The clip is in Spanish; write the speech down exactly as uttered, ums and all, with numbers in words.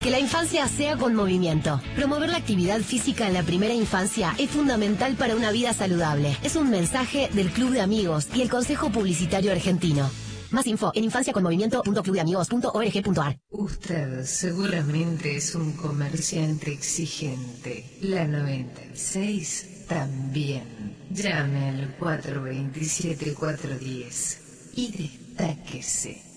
Que la infancia sea con movimiento. Promover la actividad física en la primera infancia es fundamental para una vida saludable. Es un mensaje del Club de Amigos y el Consejo Publicitario Argentino. Más info en infancia con movimiento punto club de amigos punto org punto ar. Usted seguramente es un comerciante exigente. La noventa y seis también. Llame al cuatro dos siete, cuatro uno cero y destáquese.